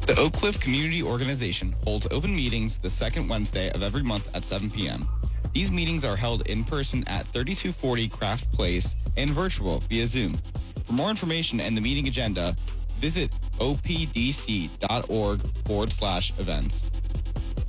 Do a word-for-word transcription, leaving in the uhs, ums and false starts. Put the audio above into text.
The Oak Cliff Community Organization holds open meetings the second Wednesday of every month at seven p.m. These meetings are held in person at thirty-two forty Craft Place and virtual via Zoom. For more information and the meeting agenda, visit opdc.org forward slash events.